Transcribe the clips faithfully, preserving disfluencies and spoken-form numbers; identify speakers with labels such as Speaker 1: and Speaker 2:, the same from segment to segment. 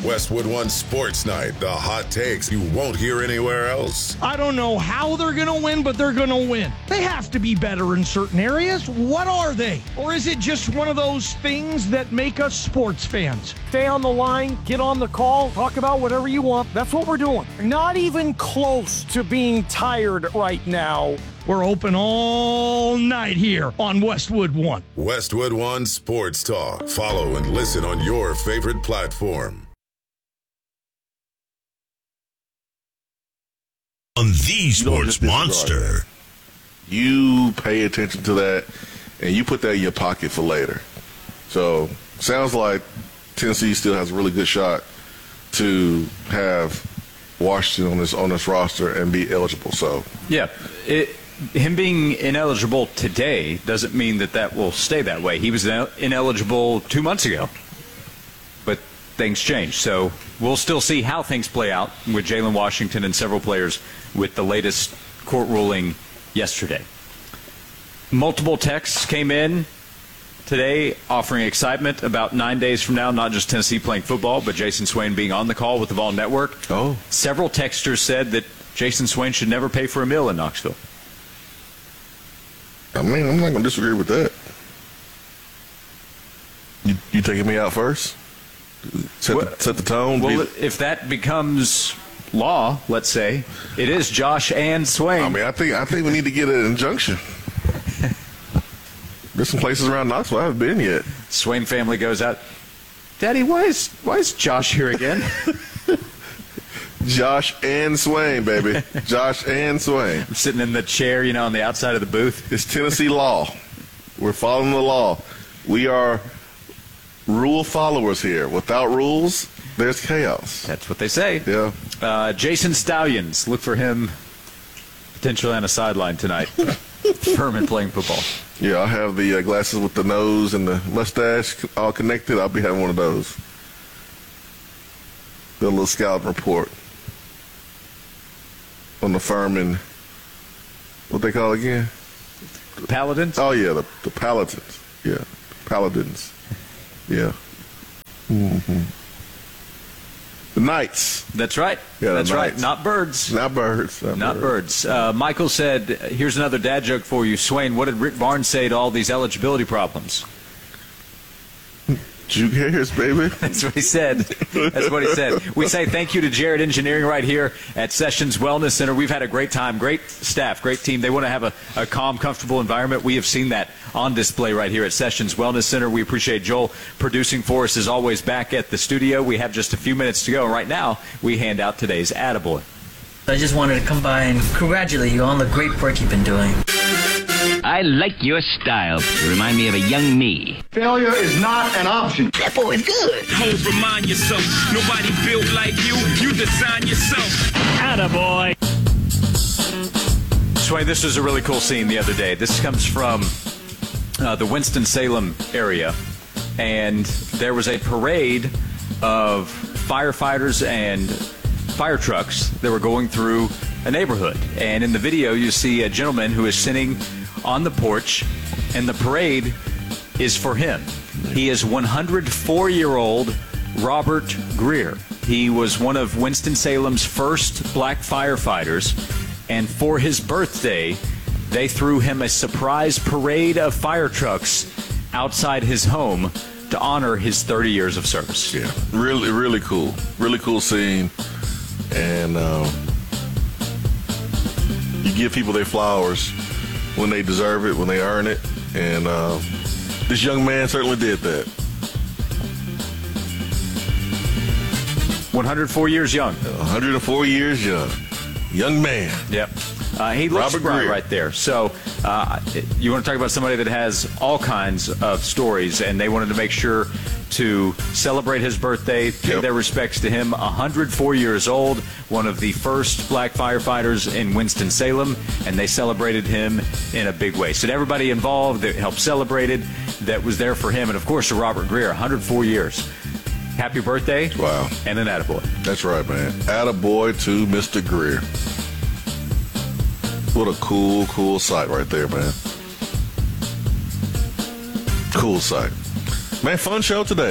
Speaker 1: Westwood One Sports Night, the hot takes you won't hear anywhere else.
Speaker 2: I don't know how they're going to win, but they're going to win. They have to be better in certain areas. What are they? Or is it just one of those things that make us sports fans? Stay on the line, get on the call, talk about whatever you want. That's what we're doing. Not even close to being tired right now. We're open all night here on Westwood One.
Speaker 1: Westwood One Sports Talk. Follow and listen on your favorite platform.
Speaker 3: On the Sports Monster.
Speaker 4: You pay attention to that, and you put that in your pocket for later. So, sounds like Tennessee still has a really good shot to have Washington on this on this roster and be eligible. So,
Speaker 5: yeah, it, him being ineligible today doesn't mean that that will stay that way. He was ineligible two months ago, but things change. So we'll still see how things play out with Jalen Washington and several players with the latest court ruling yesterday. Multiple texts came in today offering excitement about nine days from now, not just Tennessee playing football, but Jason Swain being on the call with the Vol Network.
Speaker 4: Oh.
Speaker 5: Several texters said that Jason Swain should never pay for a meal in Knoxville.
Speaker 4: I mean, I'm not going to disagree with that. You, you taking me out first? Set, well, the, set the tone?
Speaker 5: Well, be... if that becomes law, let's say, it is Josh and Swain.
Speaker 4: I mean, I think I think we need to get an injunction. There's some places around Knoxville I haven't been yet.
Speaker 5: Swain family goes out. Daddy, why is why is Josh here again?
Speaker 4: Josh and Swain, baby. Josh and Swain.
Speaker 5: I'm sitting in the chair, you know, on the outside of the booth.
Speaker 4: It's Tennessee law. We're following the law. We are rule followers here. Without rules, there's chaos.
Speaker 5: That's what they say.
Speaker 4: Yeah.
Speaker 5: Uh, Jason Stallions, look for him potentially on a sideline tonight. Furman playing football.
Speaker 4: Yeah, I have the uh, glasses with the nose and the mustache all connected. I'll be having one of those. The little scouting report on the Furman, what they call it again?
Speaker 5: Paladins?
Speaker 4: Oh, yeah, the, the Paladins. Yeah, Paladins. Yeah. Mm-hmm. The Knights.
Speaker 5: That's right.
Speaker 4: Yeah,
Speaker 5: That's
Speaker 4: Knights.
Speaker 5: right. Not birds.
Speaker 4: Not birds. Not,
Speaker 5: Not birds. birds. Uh, Michael said, here's another dad joke for you. Swain, what did Rick Barnes say to all these eligibility problems?
Speaker 4: Juke hairs, baby.
Speaker 5: That's what he said. That's what he said. We say thank you to Jared Engineering right here at Sessions Wellness Center. We've had a great time, great staff, great team. They want to have a, a calm, comfortable environment. We have seen that on display right here at Sessions Wellness Center. We appreciate Joel producing for us as always back at the studio. We have just a few minutes to go. Right now, we hand out today's Attaboy.
Speaker 6: I just wanted to come by and congratulate you on the great work you've been doing.
Speaker 7: I like your style. You remind me of a young me.
Speaker 8: Failure is not an option.
Speaker 7: That boy is good.
Speaker 9: Hoes, remind yourself, nobody built like you. You design yourself.
Speaker 2: Attaboy.
Speaker 5: Swain, this was a really cool scene the other day. This comes from uh, the Winston-Salem area, and there was a parade of firefighters and fire trucks that were going through a neighborhood. And in the video, you see a gentleman who is sitting on the porch, and the parade is for him. He is one hundred four-year-old Robert Greer. He was one of Winston-Salem's first black firefighters, and for his birthday, they threw him a surprise parade of fire trucks outside his home to honor his thirty years of service.
Speaker 4: Yeah, really, really cool. Really cool scene. And um, you give people their flowers when they deserve it, when they earn it. And uh, this young man certainly did that.
Speaker 5: one hundred four years young.
Speaker 4: one hundred four years young. Young man.
Speaker 5: Yep. Uh, he looks
Speaker 4: Robert
Speaker 5: bright
Speaker 4: Greer.
Speaker 5: right there. So uh, you want to talk about somebody that has all kinds of stories, and they wanted to make sure to celebrate his birthday, pay
Speaker 4: Yep.
Speaker 5: their respects to him. one hundred four years old, one of the first black firefighters in Winston-Salem, and they celebrated him in a big way. So to everybody involved that helped celebrate it, that was there for him, and of course to Robert Greer, one hundred four years. Happy birthday.
Speaker 4: Wow.
Speaker 5: And an attaboy.
Speaker 4: That's right, man. Attaboy to Mister Greer. What a cool, cool sight right there, man. Cool sight. Man, fun show today.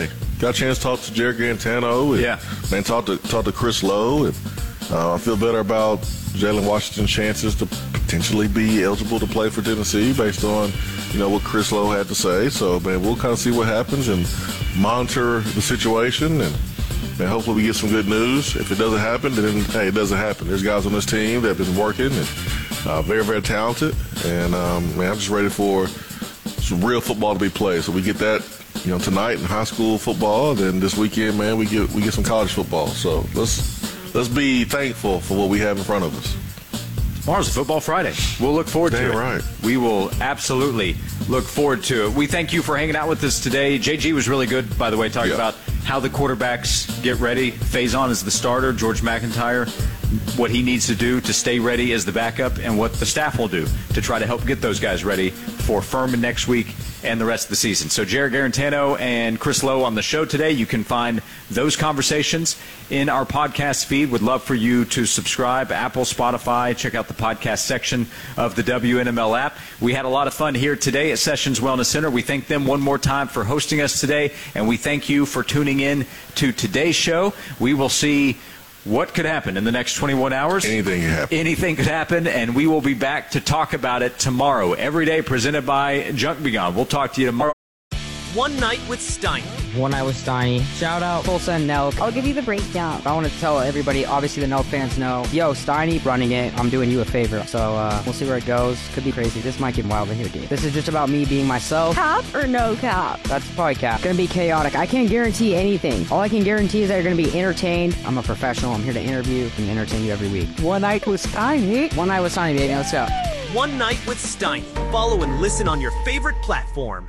Speaker 4: got a chance to talk to Jared Garantano. And,
Speaker 5: yeah.
Speaker 4: Man, talk to talk to Chris Lowe. And uh, I feel better about Jalen Washington's chances to potentially be eligible to play for Tennessee based on, you know, what Chris Lowe had to say. So, man, we'll kind of see what happens and monitor the situation. And, man, hopefully we get some good news. If it doesn't happen, then, hey, it doesn't happen. There's guys on this team that have been working and uh, very, very talented. And, um, man, I'm just ready for some real football to be played. So we get that, you know, tonight in high school football. Then this weekend, man, we get we get some college football. So let's let's be thankful for what we have in front of us.
Speaker 5: Tomorrow's Football Friday. We'll look forward
Speaker 4: Damn
Speaker 5: to it.
Speaker 4: right.
Speaker 5: We will absolutely look forward to it. We thank you for hanging out with us today. J G was really good, by the way, talking
Speaker 4: yeah.
Speaker 5: about how the quarterbacks get ready. Faison is the starter. George McIntyre, what he needs to do to stay ready as the backup, and what the staff will do to try to help get those guys ready for Furman next week and the rest of the season. So Jared Garantano and Chris Lowe on the show today. You can find those conversations in our podcast feed. Would love for you to subscribe, Apple, Spotify, check out the podcast section of the W N M L app. We had a lot of fun here today at Sessions Wellness Center. We thank them one more time for hosting us today, and we thank you for tuning in to today's show. We will see what could happen in the next twenty-one hours.
Speaker 4: Anything can happen.
Speaker 5: Anything could happen, and we will be back to talk about it tomorrow. Every day presented by Junk Be Gone. We'll talk to you tomorrow.
Speaker 10: One Night with Steiny.
Speaker 11: One Night with Steiny. Shout out Tulsa and Nelk.
Speaker 12: I'll give you the breakdown.
Speaker 11: I want to tell everybody, obviously the Nelk fans know, yo, Steiny running it, I'm doing you a favor. So uh, we'll see where it goes. Could be crazy. This might get wild in here, dude. This is just about me being myself.
Speaker 12: Cap or no cap?
Speaker 11: That's probably cap. It's gonna be chaotic. I can't guarantee anything. All I can guarantee is that you're gonna be entertained. I'm a professional. I'm here to interview and entertain you every week.
Speaker 12: One Night with Steiny.
Speaker 11: One Night with Steiny, baby. Let's go.
Speaker 10: One Night with Steiny. Follow and listen on your favorite platform.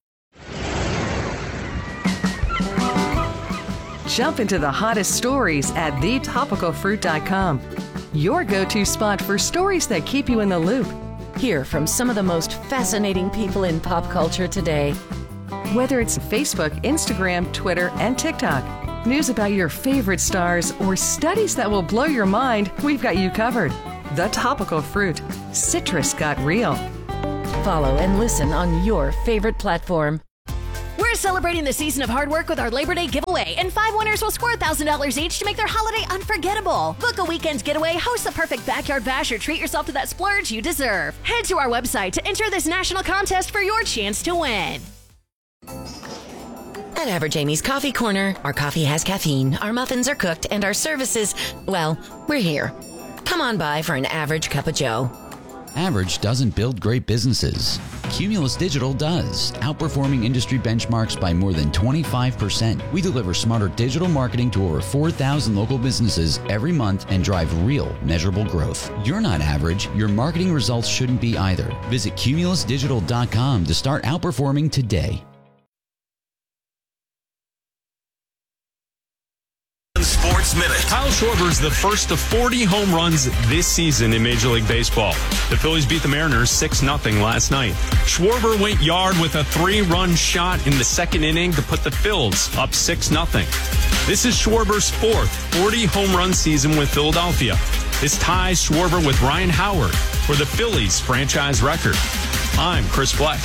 Speaker 13: Jump into the hottest stories at the topical fruit dot com. Your go-to spot for stories that keep you in the loop.
Speaker 14: Hear from some of the most fascinating people in pop culture today.
Speaker 13: Whether it's Facebook, Instagram, Twitter, and TikTok, news about your favorite stars, or studies that will blow your mind, we've got you covered. The Topical Fruit. Citrus got real.
Speaker 14: Follow and listen on your favorite platform.
Speaker 15: We're celebrating the season of hard work with our Labor Day giveaway, and five winners will score one thousand dollars each to make their holiday unforgettable. Book a weekend's getaway, host the perfect backyard bash, or treat yourself to that splurge you deserve. Head to our website to enter this national contest for your chance to win.
Speaker 14: At Average Amy's Coffee Corner, our coffee has caffeine, our muffins are cooked, and our services, well, we're here. Come on by for an average cup of joe.
Speaker 16: Average doesn't build great businesses. Cumulus Digital does, outperforming industry benchmarks by more than twenty-five percent. We deliver smarter digital marketing to over four thousand local businesses every month and drive real, measurable growth. You're not average. Your marketing results shouldn't be either. Visit cumulus digital dot com to start outperforming today.
Speaker 3: Sports Minute.
Speaker 17: Kyle Schwarber is the first of forty home runs this season in Major League Baseball. The Phillies beat the Mariners six nothing last night. Schwarber went yard with a three-run shot in the second inning to put the Phils up six nothing. This is Schwarber's fourth forty home run season with Philadelphia. This ties Schwarber with Ryan Howard for the Phillies franchise record. I'm Chris Fleck.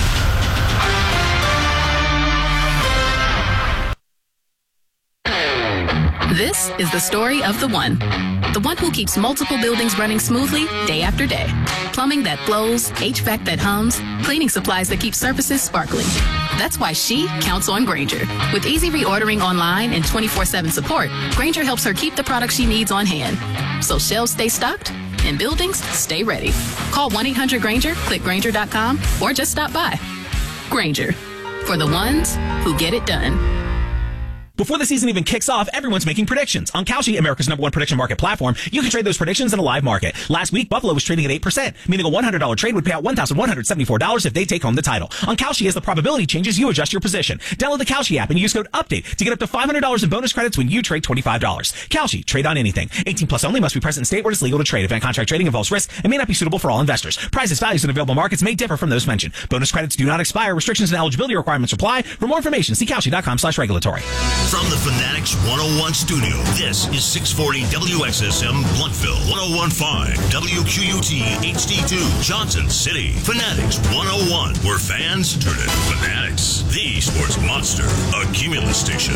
Speaker 18: This is the story of the one. The one who keeps multiple buildings running smoothly day after day. Plumbing that flows, H V A C that hums, cleaning supplies that keep surfaces sparkling. That's why she counts on Grainger. With easy reordering online and twenty-four seven support, Grainger helps her keep the products she needs on hand. So shelves stay stocked and buildings stay ready. Call one eight hundred Grainger, click Grainger dot com, or just stop by. Grainger, for the ones who get it done.
Speaker 19: Before the season even kicks off, everyone's making predictions. On Kalshi, America's number one prediction market platform, you can trade those predictions in a live market. Last week, Buffalo was trading at eight percent, meaning a one hundred dollars trade would pay out one thousand one hundred seventy-four dollars if they take home the title. On Kalshi, as the probability changes, you adjust your position. Download the Kalshi app and use code UPDATE to get up to five hundred dollars in bonus credits when you trade twenty-five dollars. Kalshi, trade on anything. eighteen plus only, must be present in state where it's legal to trade. Event contract trading involves risk and may not be suitable for all investors. Prices, values, and available markets may differ from those mentioned. Bonus credits do not expire. Restrictions and eligibility requirements apply. For more information, see Kalshi dot com slash regulatory.
Speaker 3: From the Fanatics one oh one studio, this is six forty W X S M Bluntville, one oh one point five W Q U T H D two Johnson City. Fanatics one oh one, where fans turn into fanatics. The Sports Monster, a Cumulus station.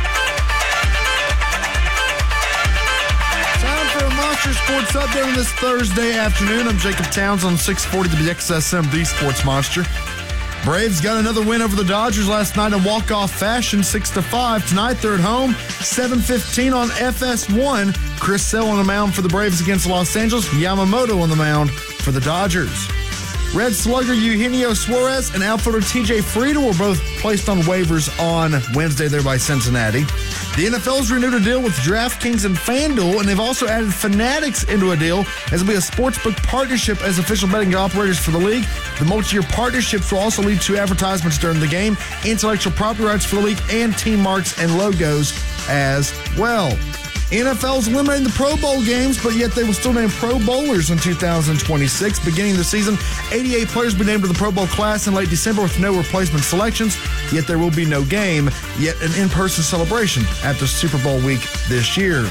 Speaker 20: Time for a Monster Sports Update on this Thursday afternoon. I'm Jacob Towns on six forty W X S M, the Sports Monster. Braves got another win over the Dodgers last night in walk-off fashion, six to five. Tonight they're at home, seven fifteen on F S one. Chris Sale on the mound for the Braves against Los Angeles. Yamamoto on the mound for the Dodgers. Red slugger Eugenio Suarez and outfielder T J Friedel were both placed on waivers on Wednesday there by Cincinnati. The N F L's renewed a deal with DraftKings and FanDuel, and they've also added Fanatics into a deal as it'll be a sportsbook partnership as official betting operators for the league. The multi-year partnerships will also lead to advertisements during the game, intellectual property rights for the league, and team marks and logos as well. N F L's eliminating the Pro Bowl games, but yet they will still name Pro Bowlers in two thousand twenty-six. Beginning the season, eighty-eight players will be named to the Pro Bowl class in late December with no replacement selections, yet there will be no game, yet an in-person celebration at the Super Bowl week this year.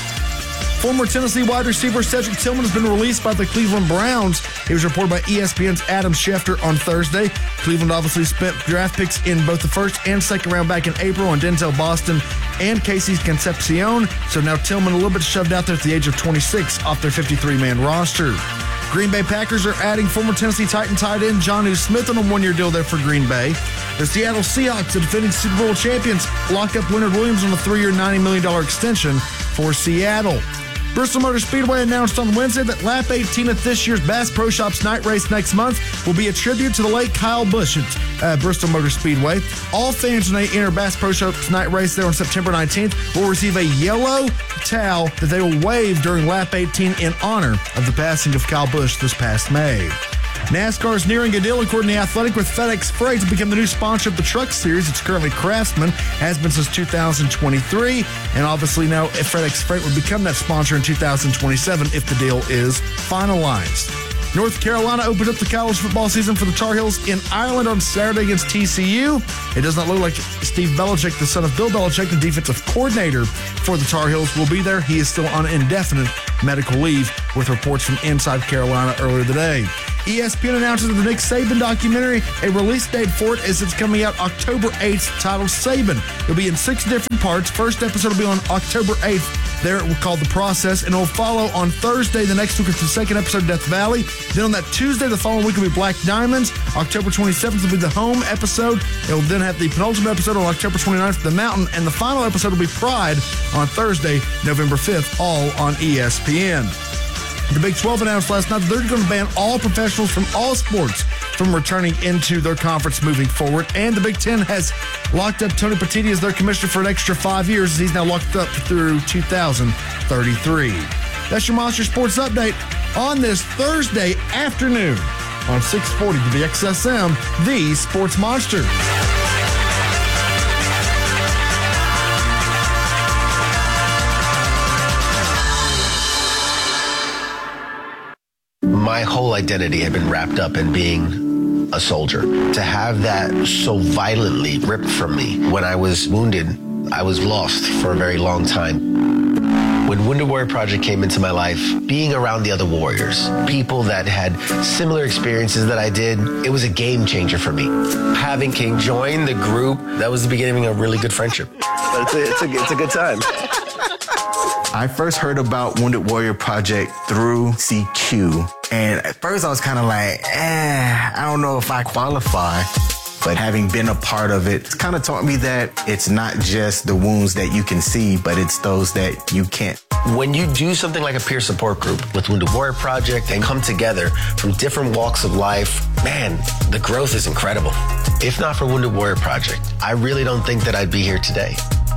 Speaker 20: Former Tennessee wide receiver Cedric Tillman has been released by the Cleveland Browns. He was reported by E S P N's Adam Schefter on Thursday. Cleveland obviously spent draft picks in both the first and second round back in April on Denzel Boston and Casey Concepcion. So now Tillman a little bit shoved out there at the age of twenty-six off their fifty-three man roster. Green Bay Packers are adding former Tennessee Titan tight end Jonnu Smith on a one-year deal there for Green Bay. The Seattle Seahawks, the defending Super Bowl champions, lock up Leonard Williams on a three-year, ninety million dollars extension for Seattle. Bristol Motor Speedway announced on Wednesday that Lap eighteen at this year's Bass Pro Shops night race next month will be a tribute to the late Kyle Busch at uh, Bristol Motor Speedway. All fans when they enter Bass Pro Shops night race there on September nineteenth will receive a yellow towel that they will wave during Lap eighteen in honor of the passing of Kyle Busch this past May. NASCAR is nearing a deal, according to The Athletic, with FedEx Freight to become the new sponsor of the Truck Series. It's currently Craftsman, has been since two thousand twenty-three, and obviously now FedEx Freight will become that sponsor in two thousand twenty-seven if the deal is finalized. North Carolina opens up the college football season for the Tar Heels in Ireland on Saturday against T C U. It does not look like Steve Belichick, the son of Bill Belichick, the defensive coordinator for the Tar Heels, will be there. He is still on indefinite medical leave, with reports from inside Carolina earlier today. E S P N announces that the Nick Saban documentary, a release date for it is it's coming out October eighth, titled Saban. It'll be in six different parts. First episode will be on October eighth. There it will call The Process, and it will follow on Thursday the next week with the second episode, Death Valley. Then on that Tuesday, the following week will be Black Diamonds. October twenty-seventh will be the Home episode. It will then have the penultimate episode on October twenty-ninth, The Mountain, and the final episode will be Pride on Thursday, November fifth, all on E S P N. The Big twelve announced last night that they're going to ban all professionals from all sports from returning into their conference moving forward. And the Big Ten has locked up Tony Petitti as their commissioner for an extra five years. As he's now locked up through two thousand thirty-three. That's your Monster Sports Update on this Thursday afternoon on six forty W X S M, the Sports Monster.
Speaker 21: My whole identity had been wrapped up in being a soldier. To have that so violently ripped from me when I was wounded, I was lost for a very long time. When Wounded Warrior Project came into my life, being around the other warriors, people that had similar experiences that I did, it was a game changer for me. Having King join the group, that was the beginning of a really good friendship. But it's a, it's a, it's a good time.
Speaker 22: I first heard about Wounded Warrior Project through C Q. And at first I was kind of like, eh, I don't know if I qualify. But having been a part of it, it's kind of taught me that it's not just the wounds that you can see, but it's those that you can't.
Speaker 21: When you do something like a peer support group with Wounded Warrior Project and come together from different walks of life, man, the growth is incredible. If not for Wounded Warrior Project, I really don't think that I'd be here today.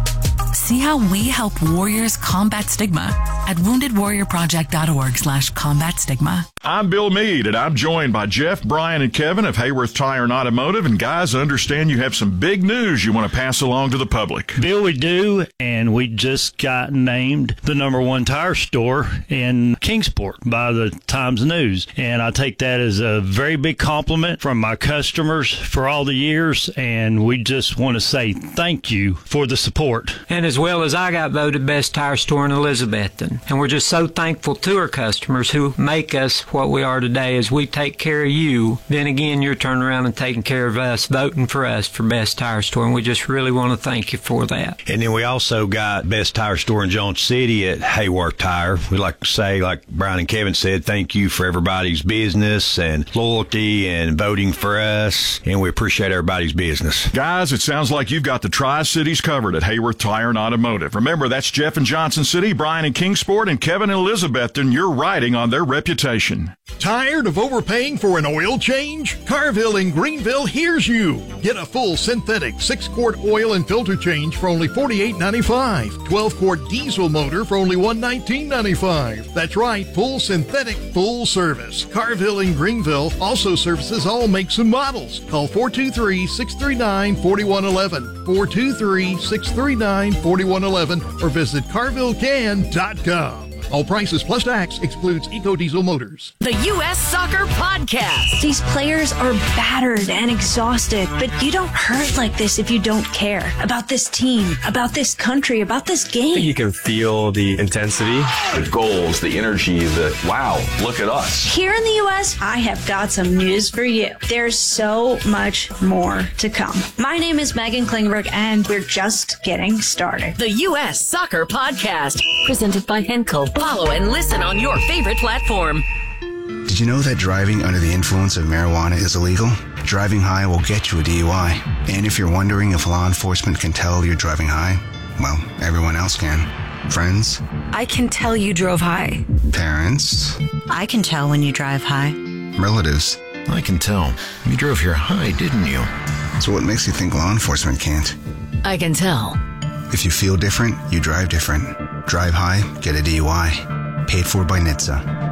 Speaker 1: See how we help warriors combat stigma at wounded warrior project dot org slash combat stigma.
Speaker 6: I'm Bill Meade, and I'm joined by Jeff, Brian, and Kevin of Hayworth Tire and Automotive. And guys, I understand you have some big news you want to pass along to the public.
Speaker 23: Bill, we do, and we just got named the number one tire store in Kingsport by the Times News. And I take that as a very big compliment from my customers for all the years, and we just want to say thank you for the support.
Speaker 24: And as well as I got voted best tire store in Elizabethton. And we're just so thankful to our customers who make us what we are today as we take care of you. Then again, you're turning around and taking care of us, voting for us for best tire store, and we just really want to thank you for that.
Speaker 25: And then we also got best tire store in Jones City at Hayworth Tire. We like to say, like Brian and Kevin said, thank you for everybody's business and loyalty and voting for us, and we appreciate everybody's business.
Speaker 6: Guys, it sounds like you've got the Tri-Cities covered at Hayworth Tire and Automotive. Remember, that's Jeff in Johnson City, Brian in Kingsport, and Kevin in Elizabethton. You're riding on their reputation.
Speaker 2: Tired of overpaying for an oil change? Carville in Greenville hears you. Get a full synthetic six-quart oil and filter change for only forty-eight ninety-five. twelve-quart diesel motor for only one hundred nineteen ninety-five. That's right, full synthetic, full service. Carville in Greenville also services all makes and models. Call four two three, six three nine, four one one one, four two three, six three nine, four one one one, or visit carville can dot com. All prices plus tax excludes EcoDiesel motors.
Speaker 15: The U S Soccer Podcast.
Speaker 12: These players are battered and exhausted, but you don't hurt like this if you don't care about this team, about this country, about this game.
Speaker 26: You can feel the intensity, the goals, the energy, the wow, look at us.
Speaker 12: Here in the U S, I have got some news for you. There's so much more to come. My name is Megan Klingberg, and we're just getting started.
Speaker 15: The U S Soccer Podcast. Presented by Henkel. Follow and listen on your favorite platform.
Speaker 22: Did you know that driving under the influence of marijuana is illegal? Driving high will get you a D U I. And if you're wondering if law enforcement can tell you're driving high, well, everyone else can. Friends?
Speaker 1: I can tell you drove high.
Speaker 22: Parents?
Speaker 1: I can tell when you drive high.
Speaker 22: Relatives?
Speaker 27: I can tell. You drove here high, didn't you?
Speaker 22: So what makes you think law enforcement can't?
Speaker 15: I can tell.
Speaker 22: If you feel different, you drive different. Drive high, get a D U I. Paid for by N H T S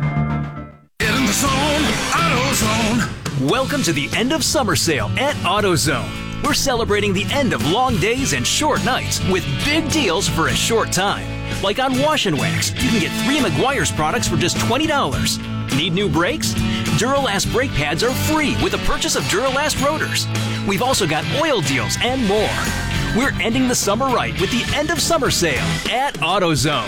Speaker 22: A.
Speaker 9: Get in the zone, AutoZone.
Speaker 10: Welcome to the end of summer sale at AutoZone. We're celebrating the end of long days and short nights with big deals for a short time. Like on Wash and Wax, you can get three Meguiar's products for just twenty dollars. Need new brakes? Duralast brake pads are free with the purchase of Duralast rotors. We've also got oil deals and more. We're ending the summer right with the end of summer sale at AutoZone.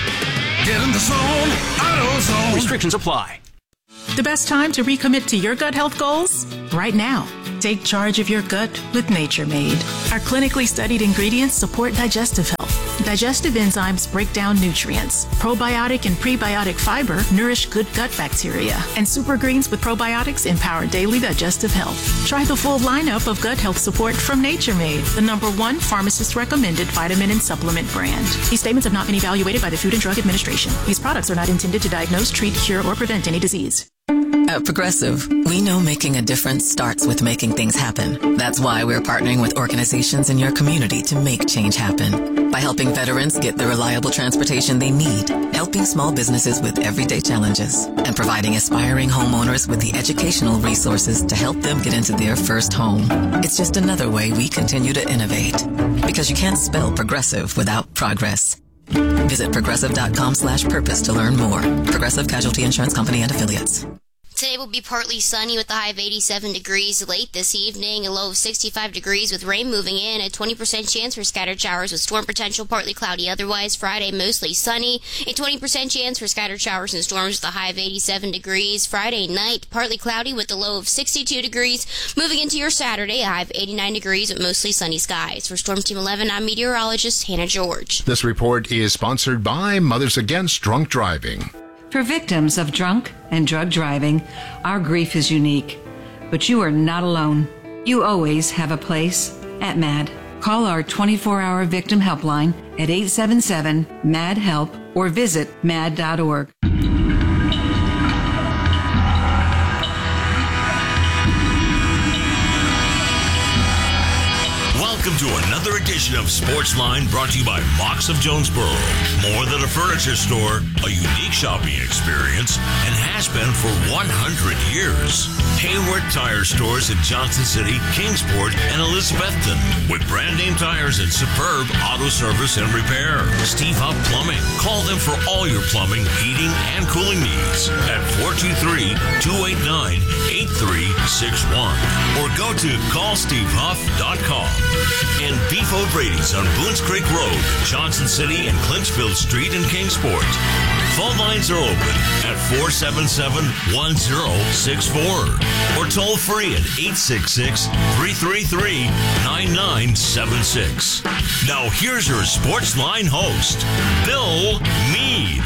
Speaker 9: Get in the zone, AutoZone.
Speaker 10: Restrictions apply.
Speaker 1: The best time to recommit to your gut health goals? Right now. Take charge of your gut with Nature Made. Our clinically studied ingredients support digestive health. Digestive enzymes break down nutrients. Probiotic and prebiotic fiber nourish good gut bacteria. And super greens with probiotics empower daily digestive health. Try the full lineup of gut health support from Nature Made, the number one pharmacist-recommended vitamin and supplement brand. These statements have not been evaluated by the Food and Drug Administration. These products are not intended to diagnose, treat, cure, or prevent any disease. At Progressive, we know making a difference starts with making things happen. That's why we're partnering with organizations in your community to make change happen. By helping veterans get the reliable transportation they need, helping small businesses with everyday challenges, and providing aspiring homeowners with the educational resources to help them get into their first home. It's just another way we continue to innovate. Because you can't spell progressive without progress. Visit progressive.com slash purpose to learn more. Progressive Casualty Insurance Company and Affiliates.
Speaker 28: Today will be partly sunny with a high of eighty-seven degrees. Late this evening, a low of sixty-five degrees with rain moving in. A twenty percent chance for scattered showers with storm potential, partly cloudy otherwise. Friday, mostly sunny. A twenty percent chance for scattered showers and storms with a high of eighty-seven degrees. Friday night, partly cloudy with a low of sixty-two degrees. Moving into your Saturday, a high of eighty-nine degrees with mostly sunny skies. For Storm Team eleven, I'm meteorologist Hannah George.
Speaker 29: This report is sponsored by Mothers Against Drunk Driving.
Speaker 30: For victims of drunk and drug driving, our grief is unique. But you are not alone. You always have a place at MAD. Call our twenty-four hour victim helpline at eight seven seven, M A D, HELP or visit mad dot org.
Speaker 3: Welcome to to another edition of Sportsline, brought to you by Mox of Jonesboro. More than a furniture store, a unique shopping experience, and has been for one hundred years. Hayward Tire Stores in Johnson City, Kingsport, and Elizabethton, with brand name tires and superb auto service and repair. Steve Huff Plumbing. Call them for all your plumbing, heating, and cooling needs at four two three, two eight nine, eight three six one or go to call steve huff dot com. And Beef O'Brady's on Boones Creek Road, Johnson City, and Clinchfield Street in Kingsport. Phone lines are open at four seven seven, one zero six four or toll free at eight six six, three three three, nine nine seven six. Now here's your Sportsline host, Bill Meade.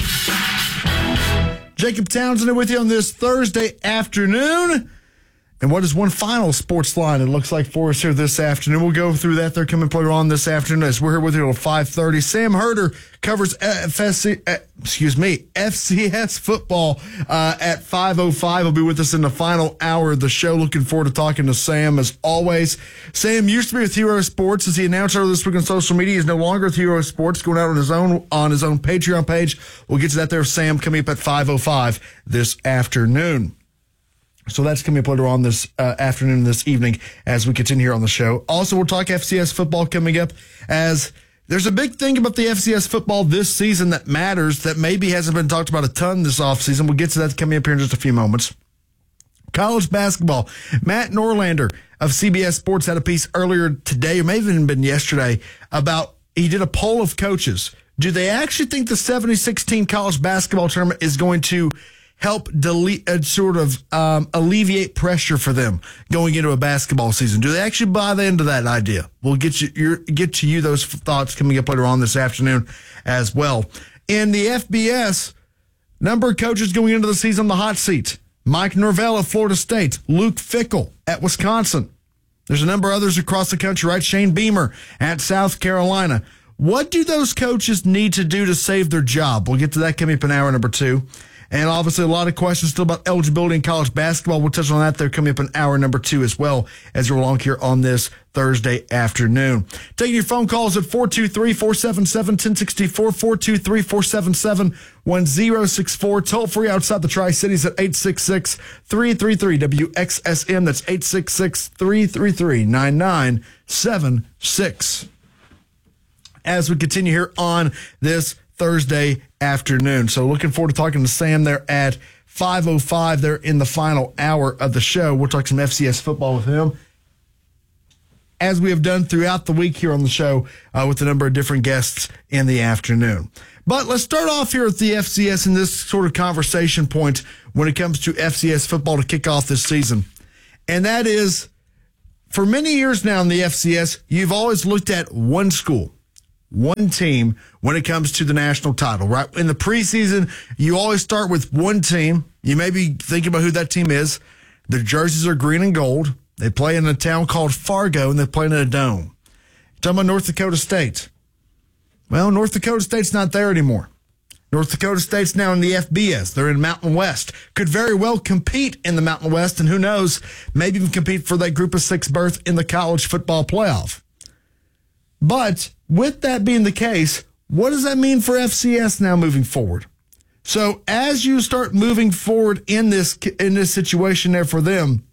Speaker 20: Jacob Townsend with you on this Thursday afternoon. And what is one final sports line it looks like for us here this afternoon? We'll go through that. They're coming later on this afternoon as we're here with you until five thirty. Sam Herder covers F S C, uh, excuse me, F C S football uh, at five oh five. He'll be with us in the final hour of the show. Looking forward to talking to Sam as always. Sam used to be with Hero Sports. As he announced earlier this week on social media, he's no longer with Hero Sports, going out on his own on his own Patreon page. We'll get to that there, Sam, coming up at five oh five this afternoon. So that's coming up later on this uh, afternoon, this evening, as we continue here on the show. Also, we'll talk F C S football coming up, as there's a big thing about the F C S football this season that matters that maybe hasn't been talked about a ton this offseason. We'll get to that coming up here in just a few moments. College basketball. Matt Norlander of C B S Sports had a piece earlier today, or maybe even been yesterday, about he did a poll of coaches. Do they actually think the seventy-six team college basketball tournament is going to help delete, uh, sort of um, alleviate pressure for them going into a basketball season? Do they actually buy into that idea? We'll get you your, get to you those thoughts coming up later on this afternoon as well. In the F B S, number of coaches going into the season on the hot seat. Mike Norvell of Florida State, Luke Fickell at Wisconsin. There's a number of others across the country, right? Shane Beamer at South Carolina. What do those coaches need to do to save their job? We'll get to that coming up in hour number two. And obviously a lot of questions still about eligibility in college basketball. We'll touch on that there coming up in hour number two as well as we're along here on this Thursday afternoon. Taking your phone calls at four two three, four seven seven, one oh six four, four two three, four seven seven, one oh six four. Toll free outside the Tri-Cities at eight six six, three three three, W X S M. That's eight six six, three three three, nine nine seven six. As we continue here on this Thursday afternoon. So looking forward to talking to Sam there at five oh five there in the final hour of the show. We'll talk some F C S football with him, as we have done throughout the week here on the show uh, with a number of different guests in the afternoon. But let's start off here at the F C S in this sort of conversation point when it comes to F C S football to kick off this season. And that is, for many years now in the F C S, you've always looked at one school, one team when it comes to the national title, right? In the preseason, you always start with one team. You may be thinking about who that team is. Their jerseys are green and gold. They play in a town called Fargo, and they play in a dome. You're talking about North Dakota State. Well, North Dakota State's not there anymore. North Dakota State's now in the F B S. They're in Mountain West. Could very well compete in the Mountain West, and who knows, maybe even compete for that group of six berth in the college football playoff. But with that being the case, what does that mean for F C S now moving forward? So as you start moving forward in this in this situation there for them,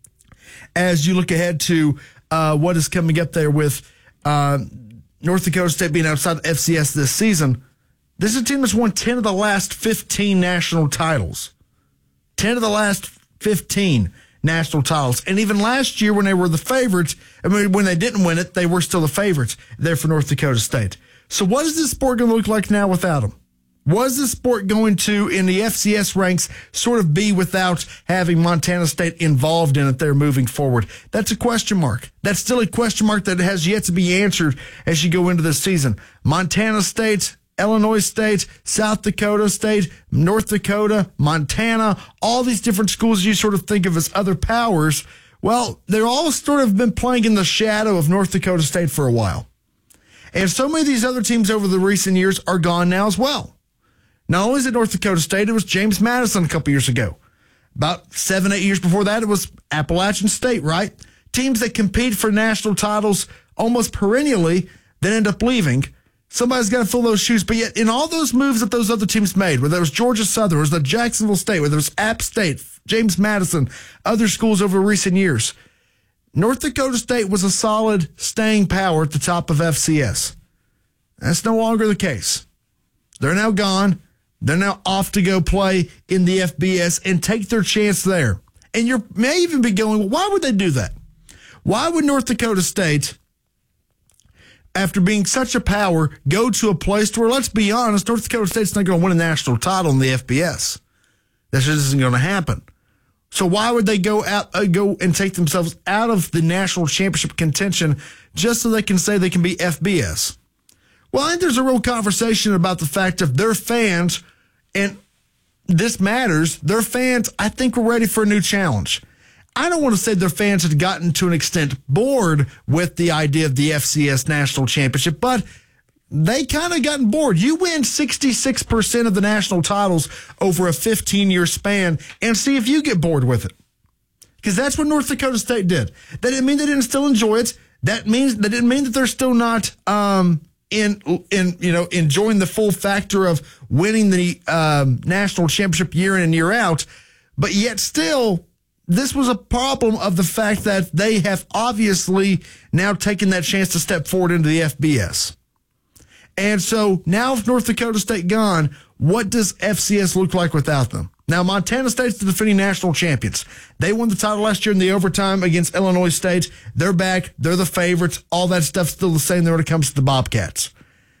Speaker 20: as you look ahead to uh, what is coming up there with uh, North Dakota State being outside F C S this season, this is a team that's won ten of the last fifteen national titles. ten of the last fifteen national titles. And even last year when they were the favorites, I mean, when they didn't win it, they were still the favorites there for North Dakota State. So what is this sport going to look like now without them? What is this sport going to, in the F C S ranks, sort of be without having Montana State involved in it there moving forward? That's a question mark. That's still a question mark that has yet to be answered as you go into this season. Montana State, Illinois State, South Dakota State, North Dakota, Montana, all these different schools you sort of think of as other powers, well, they're all sort of been playing in the shadow of North Dakota State for a while. And so many of these other teams over the recent years are gone now as well. Not only is it North Dakota State, it was James Madison a couple years ago. About seven, eight years before that, it was Appalachian State, right? Teams that compete for national titles almost perennially that end up leaving. Somebody's got to fill those shoes. But yet, in all those moves that those other teams made, whether it was Georgia Southern, whether it was Jacksonville State, whether it was App State, James Madison, other schools over recent years, North Dakota State was a solid staying power at the top of F C S. That's no longer the case. They're now gone. They're now off to go play in the F B S and take their chance there. And you may even be going, well, why would they do that? Why would North Dakota State, after being such a power, go to a place where, let's be honest, North Dakota State's not going to win a national title in the F B S? That just isn't going to happen. So why would they go out, uh, go and take themselves out of the national championship contention just so they can say they can be F B S? Well, I think there's a real conversation about the fact of their fans, and this matters, their fans, I think, were ready for a new challenge. I don't want to say their fans had gotten to an extent bored with the idea of the F C S National Championship, but they kind of gotten bored. You win sixty-six percent of the national titles over a fifteen-year span and see if you get bored with it. Because that's what North Dakota State did. That didn't mean they didn't still enjoy it. That means that didn't mean that they're still not um, in in you know enjoying the full factor of winning the um, national championship year in and year out. But yet still, this was a problem of the fact that they have obviously now taken that chance to step forward into the F B S. And so now with North Dakota State gone, what does F C S look like without them? Now, Montana State's the defending national champions. They won the title last year in the overtime against Illinois State. They're back. They're the favorites. All that stuff's still the same there when it comes to the Bobcats.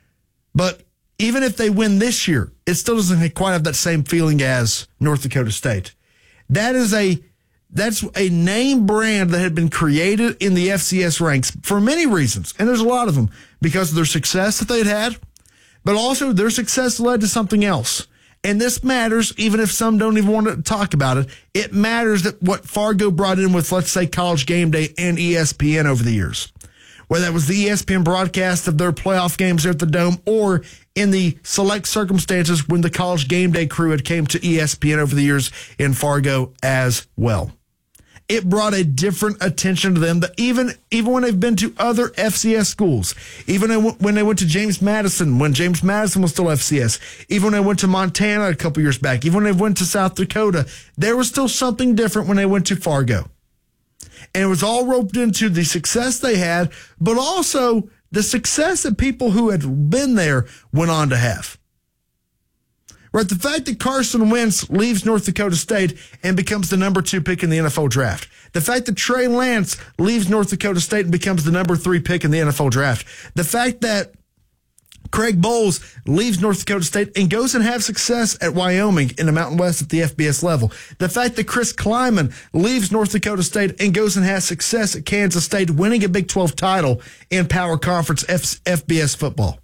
Speaker 20: But even if they win this year, it still doesn't quite have that same feeling as North Dakota State. That is a That's a name brand that had been created in the F C S ranks for many reasons, and there's a lot of them, because of their success that they'd had, but also their success led to something else. And this matters, even if some don't even want to talk about it. It matters that what Fargo brought in with, let's say, College Game Day and E S P N over the years, whether that was the E S P N broadcast of their playoff games there at the Dome, or in the select circumstances when the College Game Day crew had came to E S P N over the years in Fargo as well. It brought a different attention to them that even, even when they've been to other F C S schools, even when they went to James Madison, when James Madison was still F C S, even when they went to Montana a couple years back, even when they went to South Dakota, there was still something different when they went to Fargo. And it was all roped into the success they had, but also the success that people who had been there went on to have. Right, the fact that Carson Wentz leaves North Dakota State and becomes the number two pick in the N F L draft. The fact that Trey Lance leaves North Dakota State and becomes the number three pick in the N F L draft. The fact that Craig Bowles leaves North Dakota State and goes and have success at Wyoming in the Mountain West at the F B S level. The fact that Chris Kleiman leaves North Dakota State and goes and has success at Kansas State, winning a Big twelve title in Power Conference F B S football.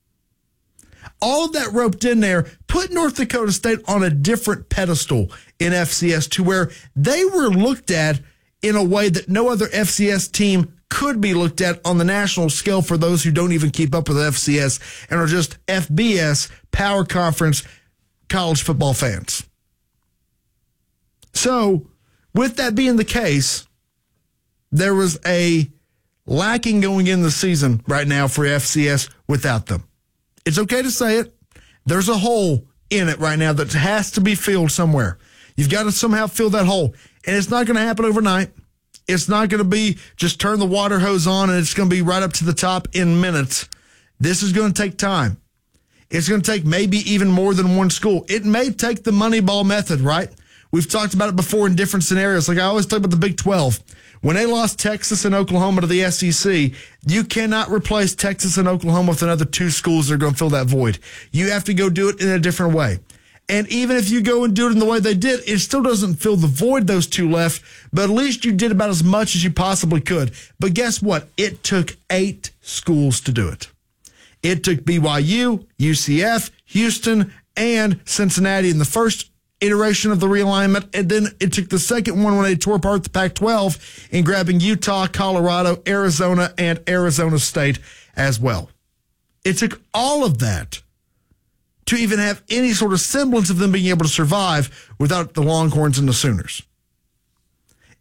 Speaker 20: All of that roped in there put North Dakota State on a different pedestal in F C S, to where they were looked at in a way that no other F C S team could be looked at on the national scale, for those who don't even keep up with F C S and are just F B S, Power Conference, college football fans. So, with that being the case, there was a lacking going in the season right now for F C S without them. It's okay to say it. There's a hole in it right now that has to be filled somewhere. You've got to somehow fill that hole. And it's not going to happen overnight. It's not going to be just turn the water hose on and it's going to be right up to the top in minutes. This is going to take time. It's going to take maybe even more than one school. It may take the Moneyball method, right? We've talked about it before in different scenarios. Like I always talk about the Big twelve. When they lost Texas and Oklahoma to the S E C, you cannot replace Texas and Oklahoma with another two schools that are going to fill that void. You have to go do it in a different way. And even if you go and do it in the way they did, it still doesn't fill the void those two left, but at least you did about as much as you possibly could. But guess what? It took eight schools to do it. It took B Y U, U C F, Houston, and Cincinnati in the first iteration of the realignment, and then it took the second one when they tore apart the Pac twelve in grabbing Utah, Colorado, Arizona, and Arizona State as well. It took all of that to even have any sort of semblance of them being able to survive without the Longhorns and the Sooners.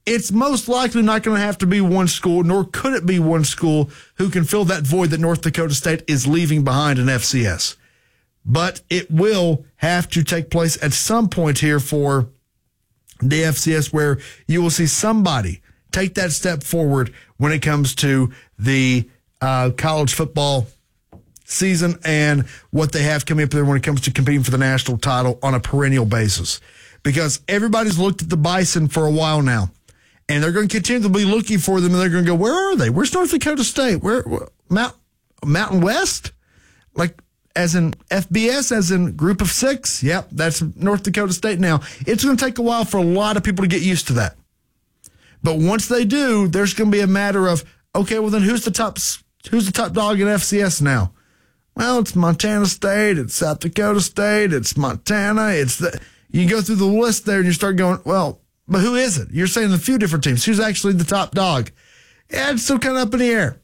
Speaker 20: it's most likely not going to have to be one school, nor could it be one school who can fill that void that North Dakota State is leaving behind in F C S. But it will have to take place at some point here for the F C S, where you will see somebody take that step forward when it comes to the uh, college football season and what they have coming up there when it comes to competing for the national title on a perennial basis. Because everybody's looked at the Bison for a while now, and they're going to continue to be looking for them, and they're going to go, where are they? Where's North Dakota State? Where, where Mount, Mountain West? Like, as in F B S, as in Group of Six? Yep, that's North Dakota State now. It's going to take a while for a lot of people to get used to that. But once they do, there's going to be a matter of, okay, well then who's the top who's the top dog in F C S now? Well, it's Montana State, it's South Dakota State, it's Montana, it's the you go through the list there and you start going, well, but who is it? You're saying a few different teams. Who's actually the top dog? Yeah, it's still kind of up in the air.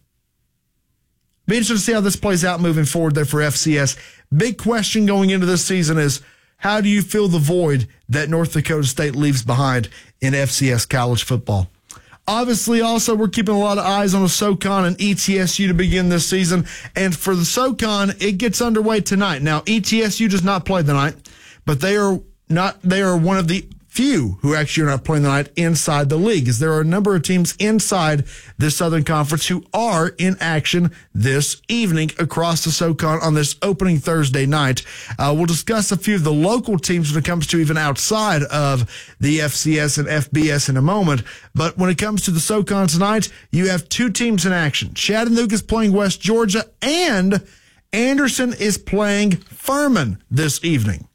Speaker 20: Be interested to see how this plays out moving forward there for F C S. Big question going into this season is, how do you fill the void that North Dakota State leaves behind in F C S college football? Obviously, also, we're keeping a lot of eyes on the SoCon and E T S U to begin this season. And for the SoCon, it gets underway tonight. Now, E T S U does not play tonight, but they are not. They are one of the few who actually are not playing tonight inside the league, as there are a number of teams inside the Southern Conference who are in action this evening across the SoCon on this opening Thursday night. Uh, we'll discuss a few of the local teams when it comes to even outside of the F C S and F B S in a moment. But when it comes to the SoCon tonight, you have two teams in action. Chattanooga is playing West Georgia, and Anderson is playing Furman this evening.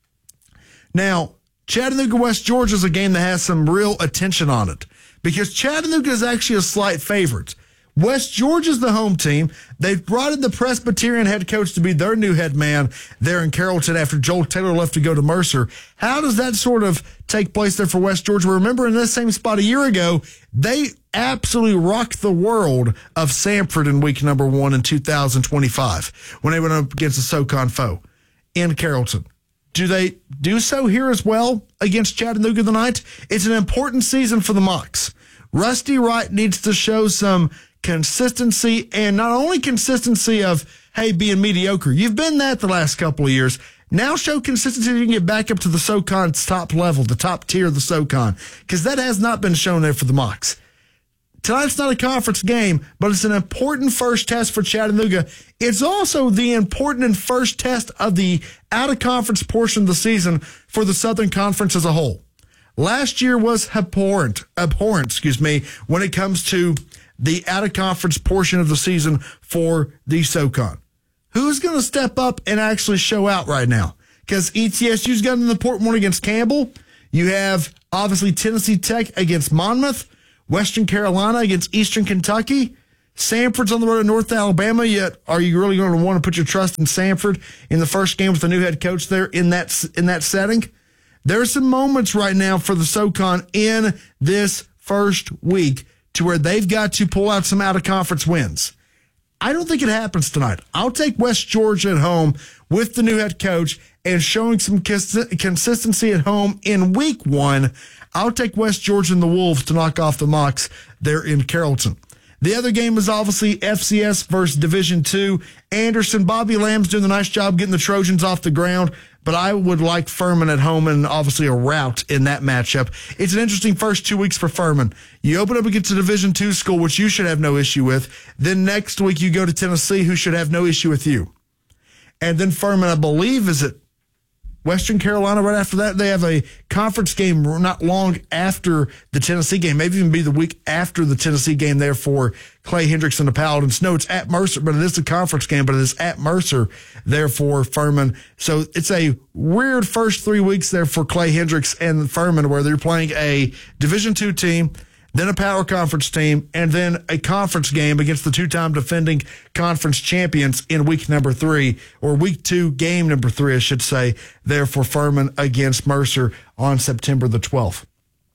Speaker 20: Now, Chattanooga, West Georgia is a game that has some real attention on it because Chattanooga is actually a slight favorite. West Georgia's the home team. They've brought in the Presbyterian head coach to be their new head man there in Carrollton after Joel Taylor left to go to Mercer. How does that sort of take place there for West Georgia? Remember, in this same spot a year ago, they absolutely rocked the world of Samford in week number one in two thousand twenty-five when they went up against the SoCon foe in Carrollton. Do they do so here as well against Chattanooga tonight? It's an important season for the Mocs. Rusty Wright needs to show some consistency, and not only consistency of, hey, being mediocre. You've been that the last couple of years. Now show consistency so you can get back up to the SoCon's top level, the top tier of the SoCon, because that has not been shown there for the Mocs. Tonight's not a conference game, but it's an important first test for Chattanooga. It's also the important and first test of the out-of-conference portion of the season for the Southern Conference as a whole. Last year was abhorrent, abhorrent, excuse me, when it comes to the out-of-conference portion of the season for the SoCon. Who's going to step up and actually show out right now? Because E T S U's got an important one against Campbell. You have, obviously, Tennessee Tech against Monmouth. Western Carolina against Eastern Kentucky. Samford's on the road to North Alabama, yet are you really going to want to put your trust in Samford in the first game with the new head coach there in that in that setting? There are some moments right now for the SoCon in this first week to where they've got to pull out some out-of-conference wins. I don't think it happens tonight. I'll take West Georgia at home with the new head coach and showing some cons- consistency at home in week one. I'll take West Georgia and the Wolves to knock off the Mocs there in Carrollton. The other game is obviously F C S versus Division two. Anderson, Bobby Lamb's doing a nice job getting the Trojans off the ground, but I would like Furman at home and obviously a rout in that matchup. It's an interesting first two weeks for Furman. You open up against a Division two school, which you should have no issue with. Then next week you go to Tennessee, who should have no issue with you. And then Furman, I believe, is it Western Carolina right after that? They have a conference game not long after the Tennessee game, maybe even be the week after the Tennessee game there for Clay Hendricks and the Paladins. No, it's at Mercer, but it is a conference game, but it is at Mercer there for Furman. So it's a weird first three weeks there for Clay Hendricks and Furman, where they're playing a Division two team, then a power conference team, and then a conference game against the two-time defending conference champions in week number three, or week two, game number three, I should say, there for Furman against Mercer on September the twelfth.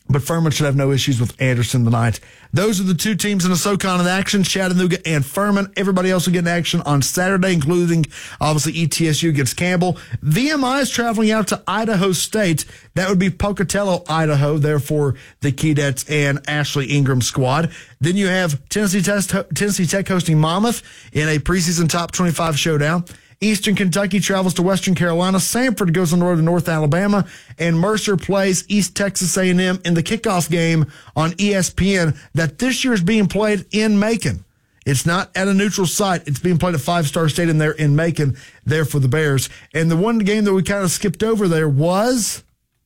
Speaker 20: but Furman should have no issues with Anderson tonight. Those are the two teams in the SoCon in action, Chattanooga and Furman. Everybody else will get in action on Saturday, including, obviously, E T S U against Campbell. V M I is traveling out to Idaho State. That would be Pocatello, Idaho, therefore the Keydets and Ashley Ingram squad. Then you have Tennessee, Test, Tennessee Tech hosting Monmouth in a preseason top twenty-five showdown. Eastern Kentucky travels to Western Carolina. Samford goes on the road to North Alabama. And Mercer plays East Texas A and M in the kickoff game on E S P N that this year is being played in Macon. It's not at a neutral site. It's being played at Five Star Stadium there in Macon, there for the Bears. And the one game that we kind of skipped over there was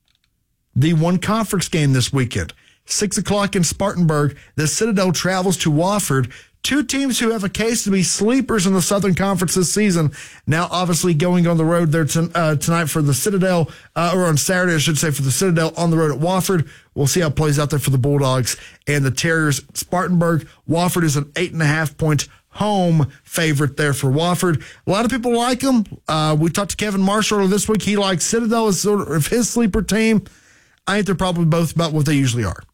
Speaker 20: the one conference game this weekend. Six o'clock in Spartanburg, the Citadel travels to Wofford. Two teams who have a case to be sleepers in the Southern Conference this season. Now, obviously, going on the road there to, uh, tonight for the Citadel, uh, or on Saturday, I should say, for the Citadel on the road at Wofford. We'll see how it plays out there for the Bulldogs and the Terriers. Spartanburg, Wofford is an eight and a half point home favorite there for Wofford. A lot of people like them. Uh, we talked to Kevin Marshall earlier this week. He likes Citadel as sort of his sleeper team. I think they're probably both about what they usually are.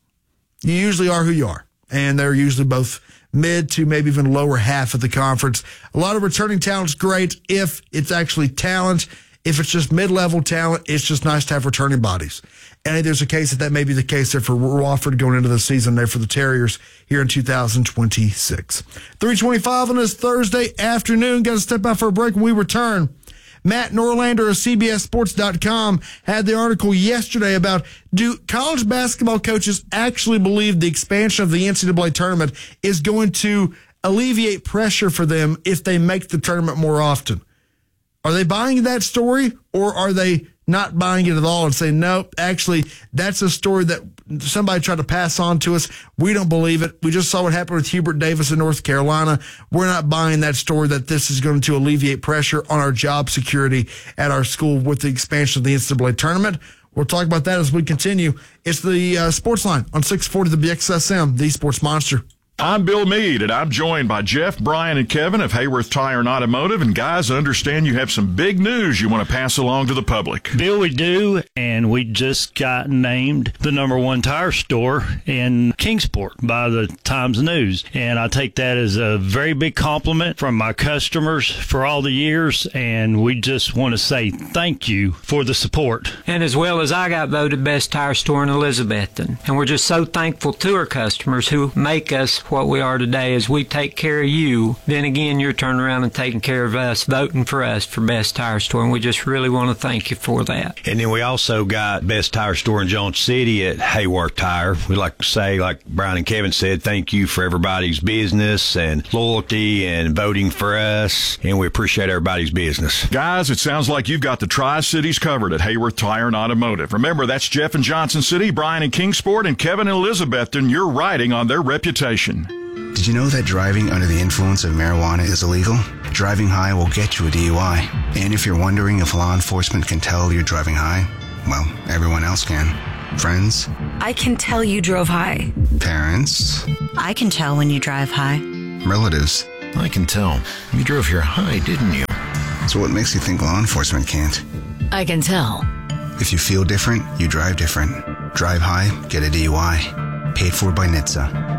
Speaker 20: You usually are who you are, and they're usually both mid to maybe even lower half of the conference. A lot of returning talent's great if it's actually talent. If it's just mid-level talent, it's just nice to have returning bodies. And I think there's a case that that may be the case there for Wofford going into the season there for the Terriers here in two thousand twenty-six. three twenty-five on this Thursday afternoon. Got to step out for a break when we return. Matt Norlander of C B S Sports dot com had the article yesterday about, do college basketball coaches actually believe the expansion of the N C double A tournament is going to alleviate pressure for them if they make the tournament more often? Are they buying that story, or are they not buying it at all and saying, no, actually, that's a story that somebody tried to pass on to us. We don't believe it. We just saw what happened with Hubert Davis in North Carolina. We're not buying that story that this is going to alleviate pressure on our job security at our school with the expansion of the N C double A tournament. We'll talk about that as we continue. It's the uh, Sports Line on six forty the B X S M, the Sports Monster.
Speaker 6: I'm Bill Meade, and I'm joined by Jeff, Brian, and Kevin of Hayworth Tire and Automotive. And guys, I understand you have some big news you want to pass along to the public.
Speaker 23: Bill, we do, and we just got named the number one tire store in Kingsport by the Times News. And I take that as a very big compliment from my customers for all the years, and we just want to say thank you for the support.
Speaker 24: And as well as I got voted best tire store in Elizabethton. And we're just so thankful to our customers who make us what we are today as we take care of you. Then again, you're turning around and taking care of us, voting for us for best tire store, and we just really want to thank you for that.
Speaker 25: And then we also got best tire store in Jones City at Hayworth Tire. We like to say, like Brian and Kevin said, thank you for everybody's business and loyalty and voting for us, and we appreciate everybody's business.
Speaker 6: Guys, it sounds like you've got the Tri-Cities covered at Hayworth Tire and Automotive. Remember, that's Jeff in Johnson City, Brian in Kingsport, and Kevin in Elizabethton. You're riding on their reputation.
Speaker 4: Did you know that driving under the influence of marijuana is illegal? Driving high will get you a D U I. And if you're wondering if law enforcement can tell you're driving high, well, everyone else can. Friends?
Speaker 5: I can tell you drove high.
Speaker 4: Parents?
Speaker 5: I can tell when you drive high.
Speaker 4: Relatives?
Speaker 27: I can tell. You drove here high, didn't you?
Speaker 4: So what makes you think law enforcement can't?
Speaker 5: I can tell.
Speaker 4: If you feel different, you drive different. Drive high, get a D U I. Paid for by N H T S A.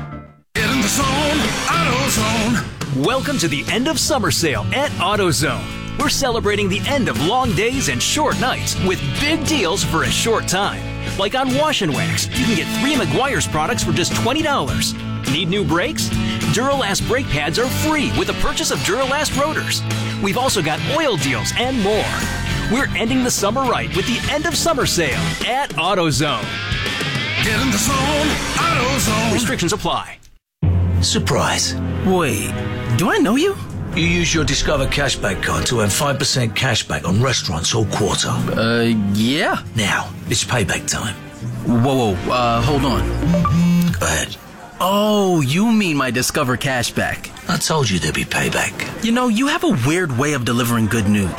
Speaker 9: Get in the zone, AutoZone.
Speaker 10: Welcome to the end of summer sale at AutoZone. We're celebrating the end of long days and short nights with big deals for a short time. Like on Wash and Wax, you can get three Meguiar's products for just twenty dollars. Need new brakes? Duralast brake pads are free with the purchase of Duralast rotors. We've also got oil deals and more. We're ending the summer right with the end of summer sale at AutoZone.
Speaker 9: Get in the zone, AutoZone.
Speaker 10: Restrictions apply.
Speaker 7: Surprise. Wait, do I know you? You use your Discover Cashback card to earn five percent cashback on restaurants all quarter.
Speaker 8: Uh, yeah.
Speaker 7: Now, it's payback time.
Speaker 8: Whoa, whoa, uh, hold on.
Speaker 7: Go ahead.
Speaker 8: Oh, you mean my Discover Cashback.
Speaker 7: I told you there'd be payback.
Speaker 8: You know, you have a weird way of delivering good news.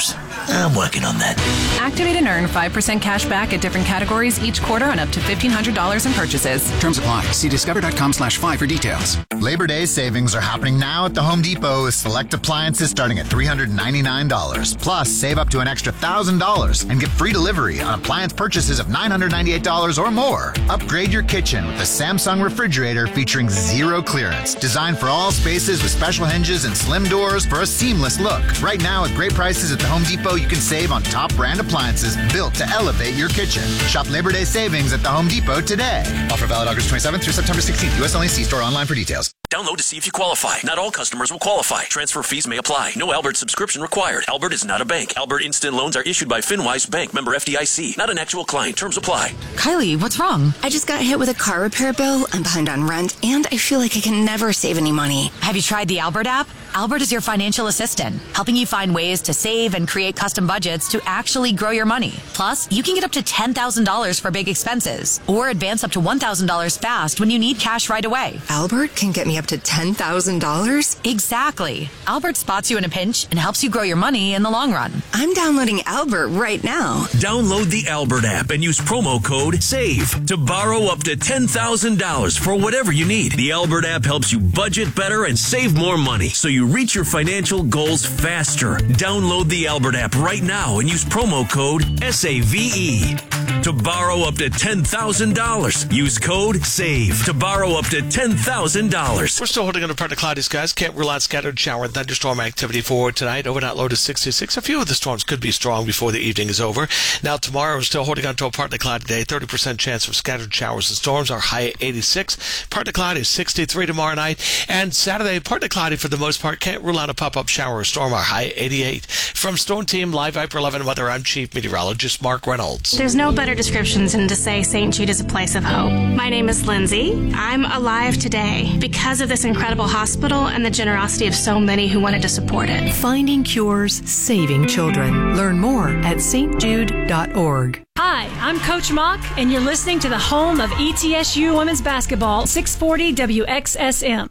Speaker 7: I'm working on that.
Speaker 2: Activate and earn five percent cash back at different categories each quarter on up to fifteen hundred dollars in purchases.
Speaker 11: Terms apply. See discover.com slash five for details.
Speaker 13: Labor Day savings are happening now at the Home Depot with select appliances starting at three hundred ninety-nine dollars. Plus, save up to an extra one thousand dollars and get free delivery on appliance purchases of nine hundred ninety-eight dollars or more. Upgrade your kitchen with the Samsung refrigerator featuring zero clearance. Designed for all spaces with special hinges and slim doors for a seamless look. Right now, with great prices at the Home Depot, you can save on top brand appliances built to elevate your kitchen. Shop Labor Day savings at the Home Depot today. Offer valid August twenty-seventh through September sixteenth. U S only. See store online for details.
Speaker 14: Download to see if you qualify. Not all customers will qualify. Transfer fees may apply. No Albert subscription required. Albert is not a bank. Albert Instant Loans are issued by FinWise Bank, member F D I C. Not an actual client. Terms apply.
Speaker 16: Kylie, what's wrong? I just got hit with a car repair bill. I'm behind on rent, and I feel like I can never save any money.
Speaker 17: Have you tried the Albert app? Albert is your financial assistant, helping you find ways to save and create custom budgets to actually grow your money. Plus, you can get up to ten thousand dollars for big expenses, or advance up to one thousand dollars fast when you need cash right away.
Speaker 16: Albert can get me up to ten thousand dollars?
Speaker 17: Exactly. Albert spots you in a pinch and helps you grow your money in the long run.
Speaker 16: I'm downloading Albert right now.
Speaker 14: Download the Albert app and use promo code SAVE to borrow up to ten thousand dollars for whatever you need. The Albert app helps you budget better and save more money so you reach your financial goals faster. Download the Albert app right now and use promo code S A V E to borrow up to ten thousand dollars. Use code SAVE to borrow up to ten thousand dollars.
Speaker 18: We're still holding under partly cloudy skies. Can't rule out scattered shower and thunderstorm activity for tonight. Overnight low to sixty-six. A few of the storms could be strong before the evening is over. Now tomorrow we're still holding on to a partly cloudy day. thirty percent chance of scattered showers and storms. Our high at eighty-six. Partly cloudy, sixty-three tomorrow night. And Saturday, partly cloudy for the most part. Can't rule out a pop-up shower or storm. Our high at eighty-eight. From Storm Team Live Viper eleven Weather, I'm Chief Meteorologist Mark Reynolds.
Speaker 19: There's no better descriptions than to say Saint Jude is a place of hope. My name is Lindsay. I'm alive today because of this incredible hospital and the generosity of so many who wanted to support it.
Speaker 21: Finding cures, saving children. Learn more at s t jude dot org.
Speaker 26: Hi, I'm Coach Mock, and you're listening to the home of E T S U Women's Basketball, six forty W X S M.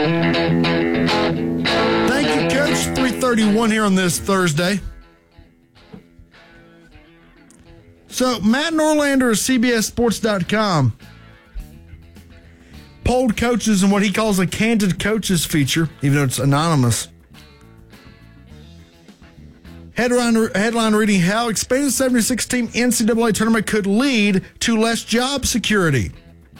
Speaker 20: Thank you, Coach. three thirty-one here on this Thursday. So, Matt Norlander of C B S Sports dot com polled coaches in what he calls a candid coaches feature, even though it's anonymous. Headline, headline reading, how expanded seventy-six team N C double A tournament could lead to less job security.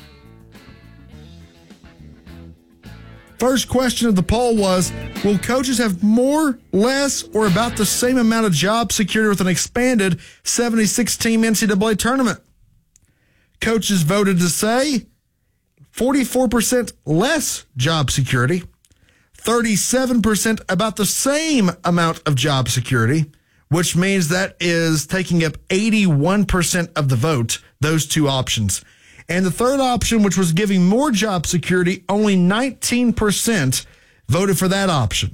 Speaker 20: First question of the poll was, will coaches have more, less, or about the same amount of job security with an expanded seventy-six team N C double A tournament? Coaches voted to say forty-four percent less job security, thirty-seven percent about the same amount of job security, which means that is taking up eighty-one percent of the vote, those two options. And the third option, which was giving more job security, only nineteen percent voted for that option.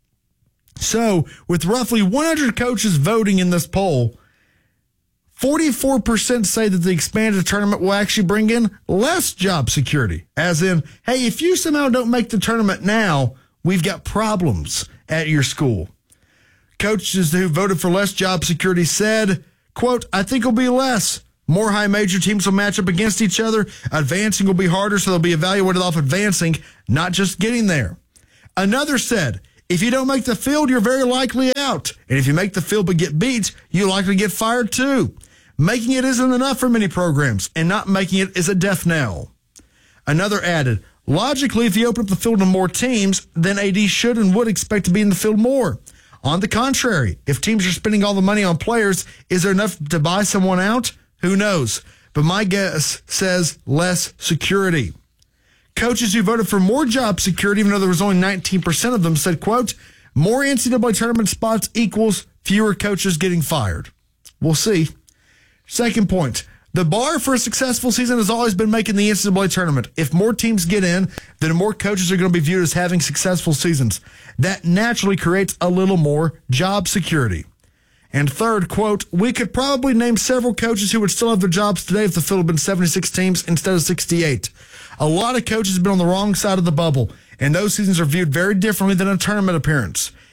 Speaker 20: So, with roughly one hundred coaches voting in this poll, forty-four percent say that the expanded tournament will actually bring in less job security. As in, hey, if you somehow don't make the tournament now, we've got problems at your school. Coaches who voted for less job security said, quote, I think it'll be less. More high major teams will match up against each other. Advancing will be harder, so they'll be evaluated off advancing, not just getting there. Another said, if you don't make the field, you're very likely out. And if you make the field but get beat, you're likely to get fired too. Making it isn't enough for many programs, and not making it is a death knell. Another added, logically, if you open up the field to more teams, then A D should and would expect to be in the field more. On the contrary, if teams are spending all the money on players, is there enough to buy someone out? Who knows? But my guess says less security. Coaches who voted for more job security, even though there was only nineteen percent of them, said, quote, more N C double A tournament spots equals fewer coaches getting fired. We'll see. Second point, the bar for a successful season has always been making the N C double A tournament. If more teams get in, then more coaches are going to be viewed as having successful seasons. That naturally creates a little more job security. And third, quote, we could probably name several coaches who would still have their jobs today if the field had been seventy-six teams instead of sixty-eight. A lot of coaches have been on the wrong side of the bubble, and those seasons are viewed very differently than a tournament appearance.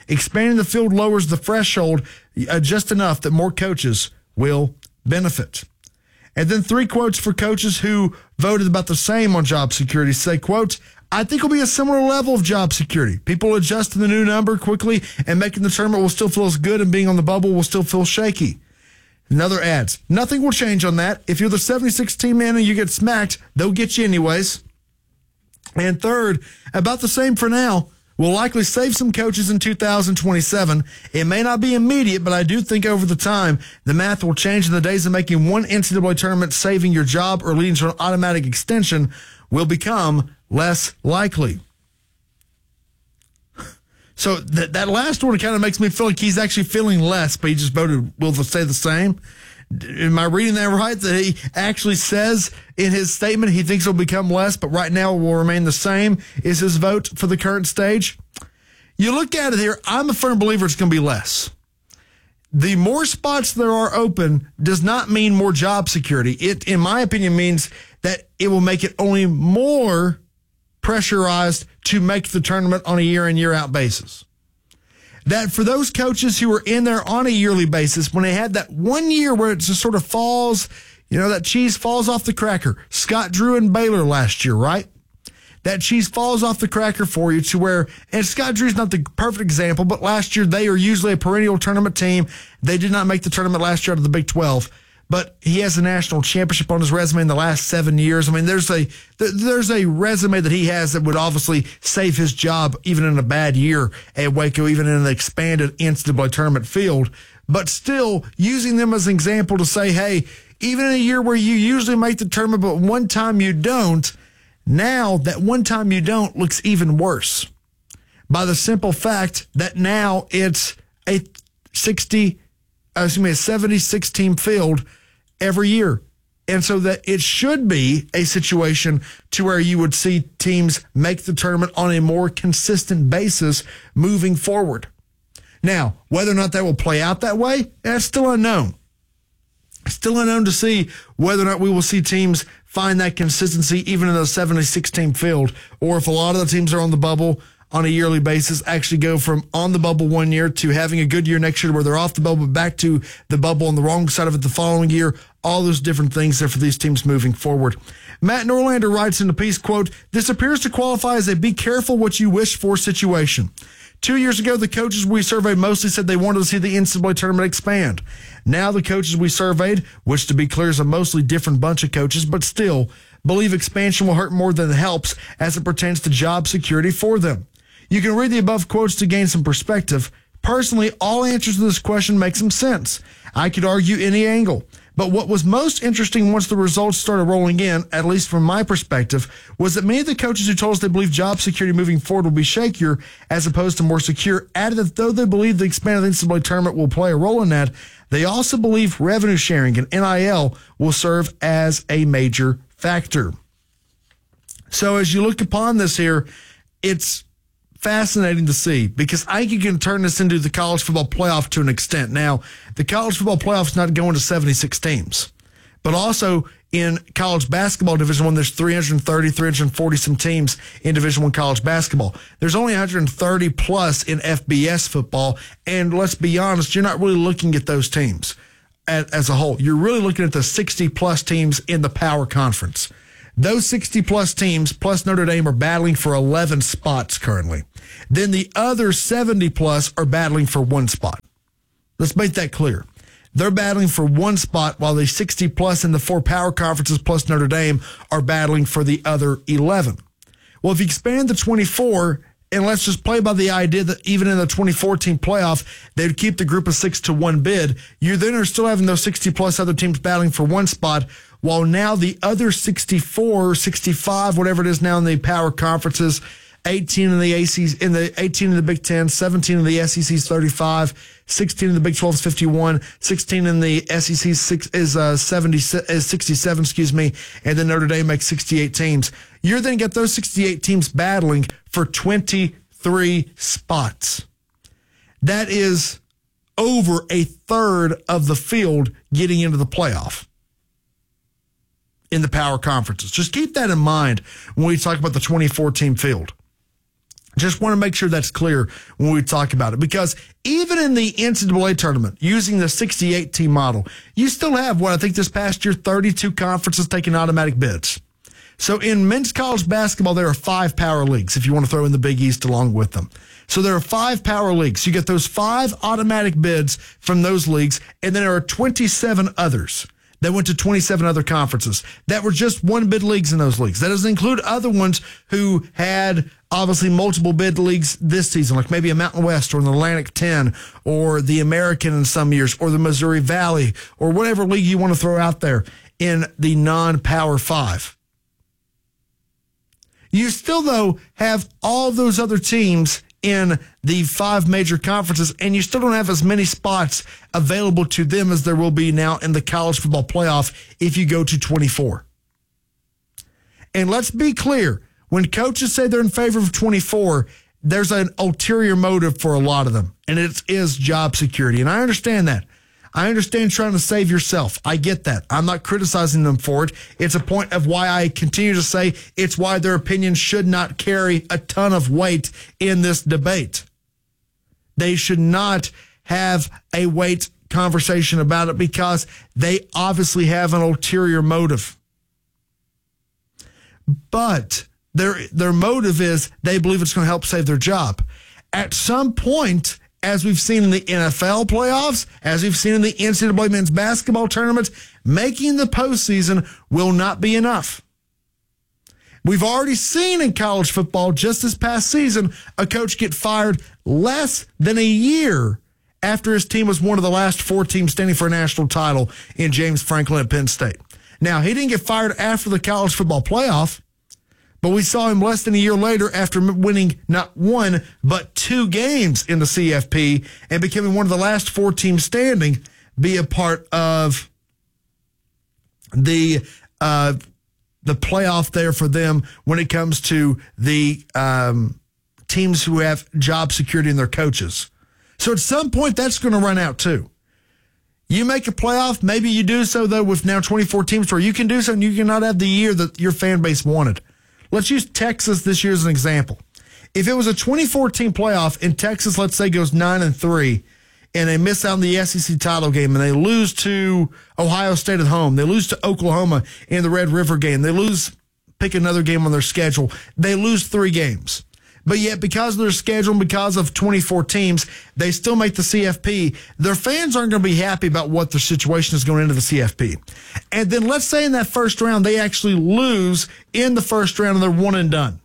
Speaker 20: Expanding the field lowers the threshold uh, just enough that more coaches will benefit. And then three quotes for coaches who voted about the same on job security. Say, quote, I think it'll be a similar level of job security. People adjust to the new number quickly, and making the tournament will still feel as good, and being on the bubble will still feel shaky. Another adds, nothing will change on that. If you're the seventy-six team in and you get smacked, they'll get you anyways. And third, about the same for now. We'll likely save some coaches in two thousand twenty-seven. It may not be immediate, but I do think over the time, the math will change, and the days of making one N C double A tournament saving your job or leading to an automatic extension will become less likely. So that that last one kind of makes me feel like he's actually feeling less, but he just voted will stay the same. Am I reading that right? That he actually says in his statement he thinks it'll become less, but right now it will remain the same is his vote for the current stage? You look at it here, I'm a firm believer it's going to be less. The more spots there are open does not mean more job security. It, in my opinion, means that it will make it only more pressurized to make the tournament on a year in, year out basis. That for those coaches who were in there on a yearly basis, when they had that one year where it just sort of falls, you know, that cheese falls off the cracker. Scott Drew and Baylor last year, right? That cheese falls off the cracker for you to where, and Scott Drew's not the perfect example, but last year they are usually a perennial tournament team. They did not make the tournament last year out of the Big twelve, but he has a national championship on his resume in the last seven years. I mean, there's a there's a resume that he has that would obviously save his job even in a bad year at Waco, even in an expanded N C double A tournament field. But still, using them as an example to say, hey, even in a year where you usually make the tournament, but one time you don't, now that one time you don't looks even worse by the simple fact that now it's a sixty, excuse me, a seventy-six team field every year. And so that it should be a situation to where you would see teams make the tournament on a more consistent basis moving forward. Now, whether or not that will play out that way, that's still unknown. Still unknown to see whether or not we will see teams find that consistency even in the seventy-six team field, or if a lot of the teams are on the bubble on a yearly basis actually go from on the bubble one year to having a good year next year where they're off the bubble back to the bubble on the wrong side of it the following year. All those different things there for these teams moving forward. Matt Norlander writes in the piece, quote, this appears to qualify as a be careful what you wish for situation. Two years ago, the coaches we surveyed mostly said they wanted to see the N C double A tournament expand. Now the coaches we surveyed, which to be clear is a mostly different bunch of coaches, but still believe expansion will hurt more than it helps as it pertains to job security for them. You can read the above quotes to gain some perspective. Personally, all answers to this question make some sense. I could argue any angle. But what was most interesting once the results started rolling in, at least from my perspective, was that many of the coaches who told us they believe job security moving forward will be shakier as opposed to more secure added that though they believe the expanded N C double A tournament will play a role in that, they also believe revenue sharing and N I L will serve as a major factor. So as you look upon this here, it's fascinating to see because I think you can turn this into the college football playoff to an extent. Now, the college football playoff is not going to seventy-six teams, but also in college basketball Division One, there's three hundred thirty, three hundred forty some teams in Division One college basketball. There's only one hundred thirty plus in F B S football, and let's be honest, you're not really looking at those teams as a whole. You're really looking at the sixty plus teams in the Power Conference. Those sixty plus teams plus Notre Dame are battling for eleven spots currently. Then the other seventy plus are battling for one spot. Let's make that clear. They're battling for one spot while the sixty plus in the four power conferences plus Notre Dame are battling for the other eleven. Well, if you expand the twenty-four, and let's just play by the idea that even in the twenty fourteen playoff, they'd keep the group of six to one bid, you then are still having those sixty plus other teams battling for one spot, while now the other sixty-four, sixty-five, whatever it is now in the power conferences, eighteen in the A C, in the eighteen in the Big Ten, seventeen in the S E C's thirty-five, sixteen in the Big twelve's fifty-one, sixteen in the S E C's six is uh, seventy is sixty-seven, excuse me, and then Notre Dame makes sixty-eight teams. You're then get those sixty-eight teams battling for twenty-three spots. That is over a third of the field getting into the playoff in the power conferences. Just keep that in mind when we talk about the twenty-four team field. Just want to make sure that's clear when we talk about it, because even in the N C double A tournament, using the sixty-eight team model, you still have what I think this past year, thirty-two conferences taking automatic bids. So in men's college basketball, there are five power leagues if you want to throw in the Big East along with them. So there are five power leagues. You get those five automatic bids from those leagues, and then there are twenty-seven others that went to twenty-seven other conferences that were just one bid leagues in those leagues. That doesn't include other ones who had obviously multiple bid leagues this season, like maybe a Mountain West or an Atlantic ten or the American in some years or the Missouri Valley or whatever league you want to throw out there in the non-Power Five. You still, though, have all those other teams in the five major conferences, and you still don't have as many spots available to them as there will be now in the college football playoff if you go to twenty-four. And let's be clear, when coaches say they're in favor of twenty-four, there's an ulterior motive for a lot of them, and it is job security. And I understand that. I understand trying to save yourself. I get that. I'm not criticizing them for it. It's a point of why I continue to say it's why their opinion should not carry a ton of weight in this debate. They should not have a weight conversation about it because they obviously have an ulterior motive. But their their motive is they believe it's going to help save their job. At some point, as we've seen in the N F L playoffs, as we've seen in the N C double A men's basketball tournaments, making the postseason will not be enough. We've already seen in college football just this past season a coach get fired less than a year after his team was one of the last four teams standing for a national title in James Franklin at Penn State. Now, he didn't get fired after the college football playoff, but we saw him less than a year later after winning not one, but two games in the C F P and becoming one of the last four teams standing, be a part of the uh, the playoff there for them when it comes to the um, teams who have job security in their coaches. So at some point, that's going to run out too. You make a playoff, maybe you do so, though, with now twenty-four teams where you can do so and you cannot have the year that your fan base wanted. Let's use Texas this year as an example. If it was a twenty-four team playoff and Texas, let's say, goes nine and three, and they miss out on the S E C title game and they lose to Ohio State at home, they lose to Oklahoma in the Red River game, they lose, pick another game on their schedule, they lose three games. But yet, because of their schedule and because of twenty-four teams, they still make the C F P. Their fans aren't going to be happy about what their situation is going into the C F P. And then let's say in that first round, they actually lose in the first round and they're one and done.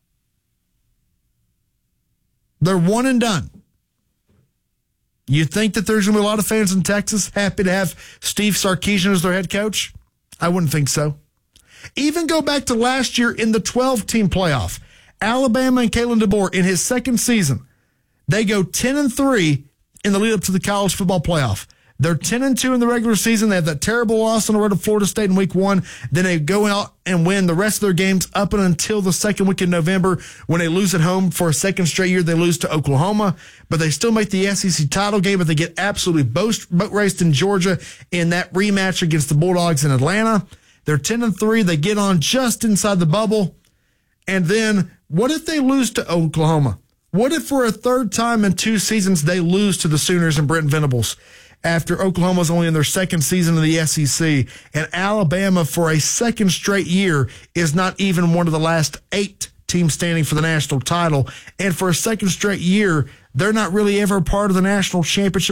Speaker 20: They're one and done. You think that there's going to be a lot of fans in Texas happy to have Steve Sarkisian as their head coach? I wouldn't think so. Even go back to last year in the twelve team playoff. Alabama and Kalen DeBoer in his second season, they go ten and three in the lead up to the college football playoff. They're ten and two in the regular season. They have that terrible loss on the road to Florida State in week one. Then they go out and win the rest of their games up and until the second week in November when they lose at home for a second straight year. They lose to Oklahoma, but they still make the S E C title game, but they get absolutely boat raced in Georgia in that rematch against the Bulldogs in Atlanta. They're ten and three. They get on just inside the bubble. And then what if they lose to Oklahoma? What if for a third time in two seasons they lose to the Sooners and Brent Venables after Oklahoma's only in their second season of the S E C, and Alabama for a second straight year is not even one of the last eight teams standing for the national title, and for a second straight year they're not really ever part of the national championship